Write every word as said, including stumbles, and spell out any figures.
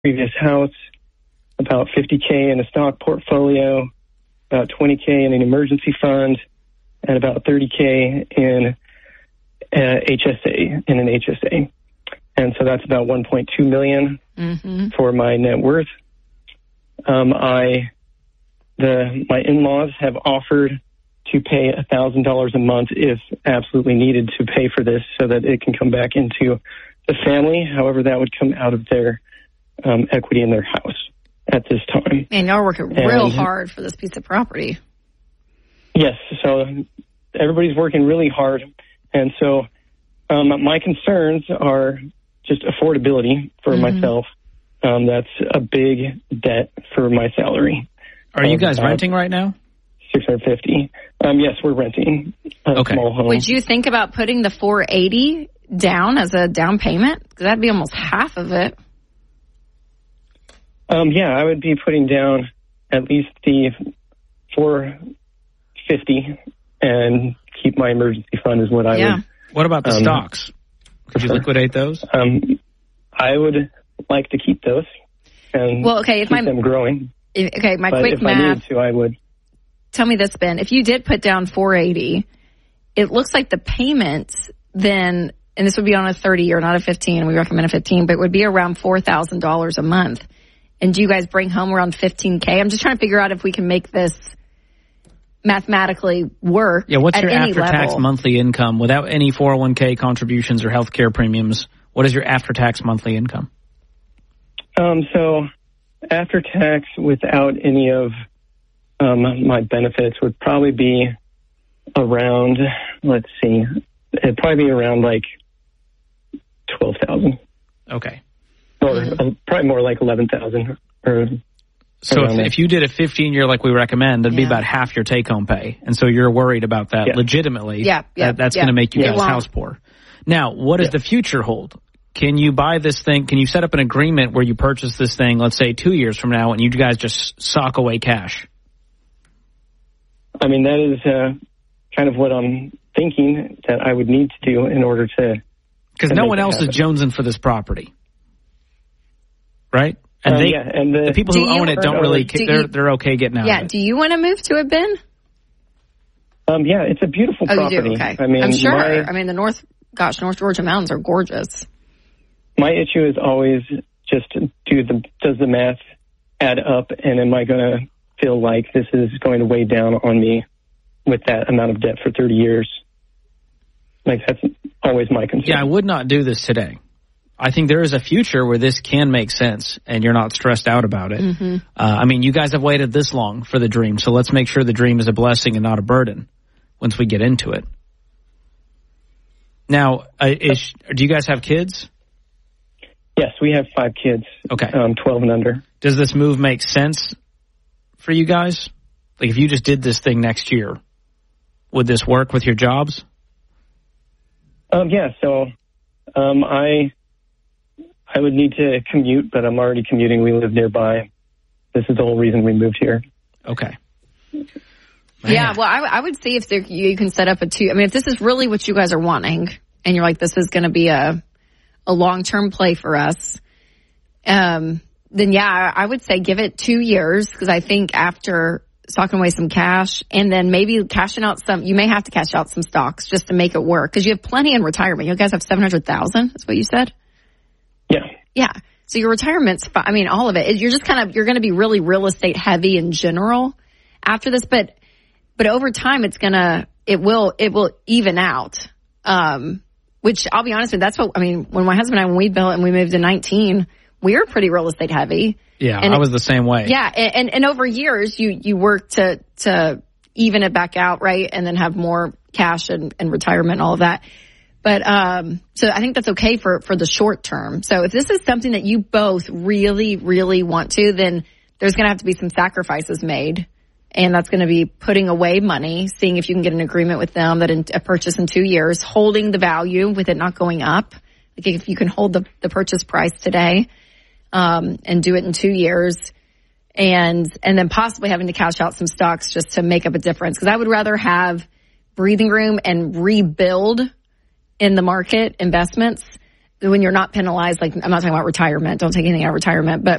previous house, about fifty K in a stock portfolio, about twenty K in an emergency fund, and about thirty K in uh, H S A, in an H S A. And so that's about one point two million dollars mm-hmm. for my net worth. Um, I, the, my in-laws have offered to pay one thousand dollars a month if absolutely needed to pay for this so that it can come back into the family. However, that would come out of their um, equity in their house at this time. And y'all are working and, real hard for this piece of property. Yes, so everybody's working really hard. And so um, my concerns are just affordability for mm-hmm. myself. Um, that's a big debt for my salary. Are you guys uh, renting right now? six hundred fifty. Um, yes, we're renting a okay. small home. Would you think about putting the four eighty down as a down payment? Because that'd be almost half of it. Um, yeah, I would be putting down at least the four fifty and keep my emergency fund is what I yeah. would. What about the um, stocks? Could you liquidate those? Um, I would like to keep those and well, okay, if keep my, them growing. If, okay, my but quick if math. I needed to, I would. Tell me this, Ben. If you did put down four eighty, it looks like the payments then, and this would be on a thirty year, not a fifteen. We recommend a fifteen, but it would be around four thousand dollars a month. And do you guys bring home around fifteen K? I'm just trying to figure out if we can make this mathematically work. Yeah, what's at your any after-tax level. monthly income without any four oh one K contributions or health care premiums? What is your after-tax monthly income? Um, so after tax without any of um, my benefits would probably be around, let's see, it'd probably be around like twelve thousand. Okay. Or mm-hmm. uh, probably more like eleven thousand. Or so if, if you did a fifteen year like we recommend, that'd yeah. be about half your take-home pay. And so you're worried about that yeah. legitimately. Yeah, yeah, that, that's yeah. going to make you yeah. guys house poor. Now, what does yeah. the future hold? Can you buy this thing? Can you set up an agreement where you purchase this thing, let's say two years from now, and you guys just sock away cash? I mean, that is uh, kind of what I'm thinking that I would need to do in order to. Because no one else happen. is jonesing for this property, right? And um, they, yeah, and the, the people who own it don't really. Do they're you, they're okay getting out. Yeah. of it. Do you want to move to it, Ben? Um. Yeah, it's a beautiful oh, property. You do? Okay. I mean, I'm sure. My, I mean, the North. Gosh, North Georgia mountains are gorgeous. My issue is always just do the does the math add up, and am I going to feel like this is going to weigh down on me with that amount of debt for thirty years? Like, that's always my concern. Yeah, I would not do this today. I think there is a future where this can make sense, and you're not stressed out about it. Mm-hmm. Uh, I mean, you guys have waited this long for the dream, so let's make sure the dream is a blessing and not a burden once we get into it. Now, uh, is, do you guys have kids? Yes, we have five kids. Okay. Um, twelve and under. Does this move make sense for you guys? Like, if you just did this thing next year, would this work with your jobs? Um, yeah, so um, I I would need to commute, but I'm already commuting. We live nearby. This is the whole reason we moved here. Okay. Man. Yeah, well, I, I would see if there, you can set up a two. I mean, if this is really what you guys are wanting, and you're like, this is going to be a a long-term play for us, um, then yeah, I would say give it two years because I think after stocking away some cash and then maybe cashing out some, you may have to cash out some stocks just to make it work because you have plenty in retirement. You guys have seven hundred thousand. That's what you said? Yeah. Yeah. So your retirement's, I mean, all of it. You're just kind of, you're going to be really real estate heavy in general after this, but, but over time it's going to, it will, it will even out. Um, which I'll be honest with you, that's what, I mean, when my husband and I, when we built and we moved to nineteen, we were pretty real estate heavy. Yeah, and I it, was the same way. Yeah, and, and, and over years, you, you work to, to even it back out, right? And then have more cash and, and retirement and all of that. But, um, so I think that's okay for, for the short term. So if this is something that you both really, really want to, then there's going to have to be some sacrifices made. And that's going to be putting away money, seeing if you can get an agreement with them that in, a purchase in two years, holding the value with it not going up. Like if you can hold the, the purchase price today, um, and do it in two years and, and then possibly having to cash out some stocks just to make up a difference. Cause I would rather have breathing room and rebuild in the market investments when you're not penalized. Like I'm not talking about retirement. Don't take anything out of retirement, but